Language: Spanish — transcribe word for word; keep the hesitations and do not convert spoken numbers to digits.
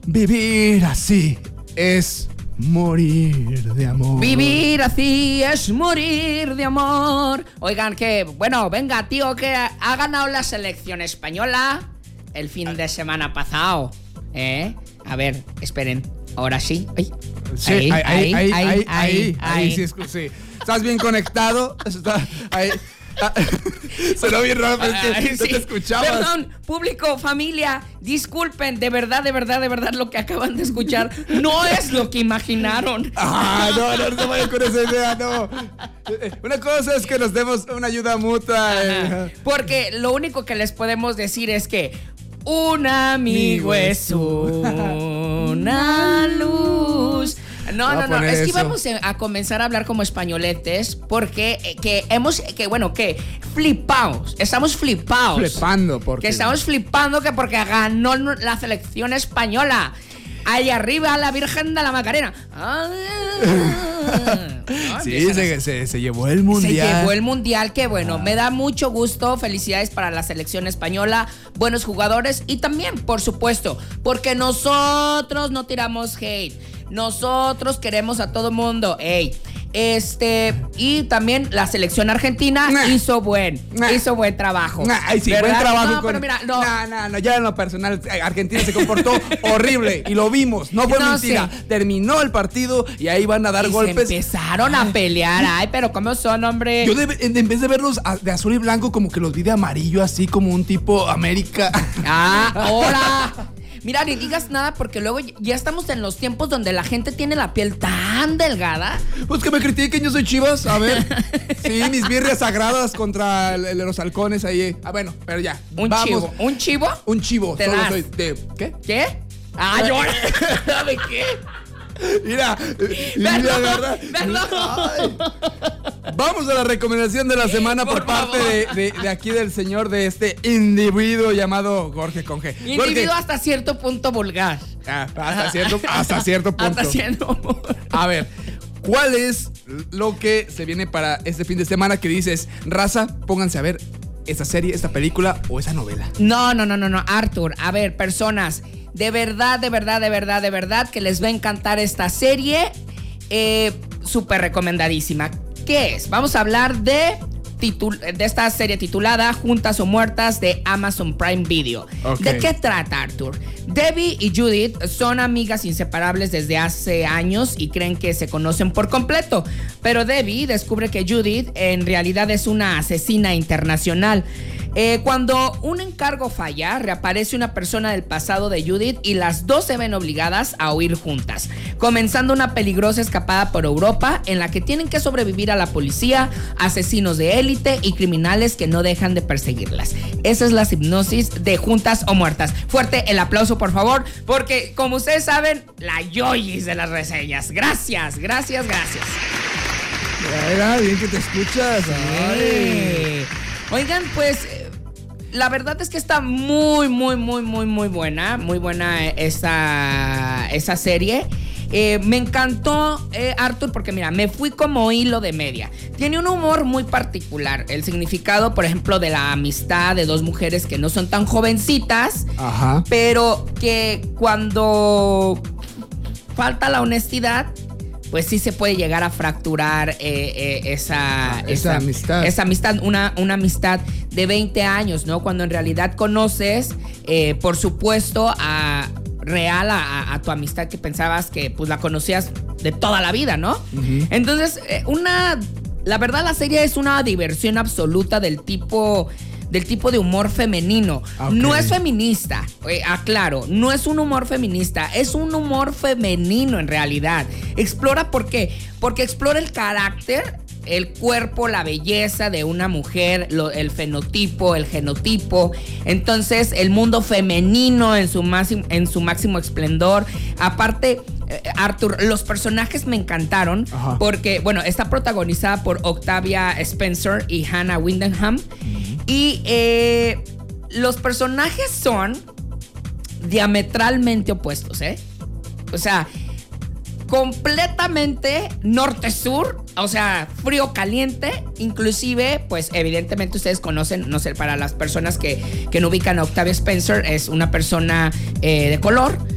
Vivir así es morir de amor. Vivir así es morir de amor. Oigan, que, bueno, venga, tío, que ha ganado la selección española el fin de semana pasado. ¿Eh? A ver, esperen. Ahora sí. Ay. Sí, ahí, ahí, ahí, ahí, ahí, ahí, ahí, sí, sí. ¿Estás bien conectado? Está ahí. Sonó bien raro, pero es que Ay, no sí. te escuchabas. Perdón, público, familia, disculpen, de verdad, de verdad, de verdad, lo que acaban de escuchar no es lo que imaginaron. Ah, no, no, no se vayan con esa idea, no. Una cosa es que nos demos una ayuda mutua. Eh. Porque lo único que les podemos decir es que un amigo es una luz. No, no, no, es que íbamos a comenzar a hablar como españoletes porque eh, que hemos, que bueno, que flipaos, estamos flipaos. Flipando, porque... Que estamos flipando que porque ganó la selección española. Ahí arriba la Virgen de la Macarena. Ah, no, sí, se, se, se llevó el mundial. Se llevó el mundial, que bueno, ah. me da mucho gusto. Felicidades para la selección española, buenos jugadores y también, por supuesto, porque nosotros no tiramos hate. Nosotros queremos a todo mundo. Ey, este, y también la selección argentina nah. hizo buen, nah. hizo buen trabajo. Nah, ay, sí, ¿verdad? Buen trabajo. No, con... pero mira, no. No, no, no, ya en lo personal, Argentina se comportó horrible y lo vimos, no fue no, mentira. Sí. Terminó el partido y ahí van a dar y golpes. Se empezaron a pelear. Ay, pero ¿cómo son, hombre? Yo de, en vez de verlos de azul y blanco, como que los vi de amarillo, así como un tipo América. Ah, ahora. Mira, ni digas nada porque luego ya estamos en los tiempos donde la gente tiene la piel tan delgada. Pues que me critiquen, yo soy Chivas. A ver. Sí, mis birrias sagradas contra el, el, los halcones ahí. Ah, bueno, pero ya. ¿Un vamos. chivo? ¿Un chivo? Un chivo. ¿Te Solo das? soy de. ¿Qué? ¿Qué? Ah, yo. ¿De qué? Mira, mira, ¿verdad? ¿verdad? Vamos a la recomendación de la semana por, por parte de, de, de aquí del señor, de este individuo llamado Jorge Conge. Individuo Jorge, hasta cierto punto vulgar. Ah, hasta cierto, hasta cierto punto. Hasta cierto. A ver, ¿cuál es lo que se viene para este fin de semana que dices, raza, pónganse a ver esta serie, esta película o esa novela? No, no, no, no, no, Arthur. A ver, personas, de verdad, de verdad, de verdad, de verdad que les va a encantar esta serie. Eh, súper recomendadísima. ¿Qué es? Vamos a hablar de, titul- de esta serie titulada Juntas o Muertas de Amazon Prime Video. Okay. ¿De qué trata, Arthur? Debbie y Judith son amigas inseparables desde hace años y creen que se conocen por completo. Pero Debbie descubre que Judith en realidad es una asesina internacional. Eh, cuando un encargo falla, reaparece una persona del pasado de Judith y las dos se ven obligadas a huir juntas, comenzando una peligrosa escapada por Europa en la que tienen que sobrevivir a la policía, asesinos de élite y criminales que no dejan de perseguirlas. Esa es la hipnosis de Juntas o Muertas. Fuerte el aplauso, por favor, porque como ustedes saben, la Yoyis de las reseñas. Gracias, gracias, gracias. Era bien que te escuchas. Ay. Oigan, pues la verdad es que está muy, muy, muy, muy, muy buena. Muy buena esa, esa serie. Eh, me encantó, eh, Arthur, porque mira, me fui como hilo de media. Tiene un humor muy particular. El significado, por ejemplo, de la amistad de dos mujeres que no son tan jovencitas. Ajá. Pero que cuando falta la honestidad, pues sí se puede llegar a fracturar eh, eh, esa, ah, esa, esa amistad. Esa amistad, una, una amistad de veinte años, ¿no? Cuando en realidad conoces, eh, por supuesto, a real a, a tu amistad que pensabas que pues la conocías de toda la vida, ¿no? Uh-huh. Entonces, eh, una... La verdad, la serie es una diversión absoluta del tipo... del tipo de humor femenino. Okay. No es feminista, eh, aclaro, no es un humor feminista, es un humor femenino en realidad. Explora por qué, porque explora el carácter, el cuerpo, la belleza de una mujer, lo, el fenotipo, el genotipo. Entonces, el mundo femenino en su máximo, en su máximo esplendor. Aparte, eh, Arthur, los personajes me encantaron. Ajá. Porque, bueno, está protagonizada por Octavia Spencer y Hannah Wyndham. Uh-huh. Y eh, los personajes son diametralmente opuestos, ¿eh? O sea, completamente norte-sur, o sea, frío-caliente. Inclusive, pues evidentemente ustedes conocen, no sé, para las personas que, que no ubican a Octavia Spencer, es una persona eh, de color.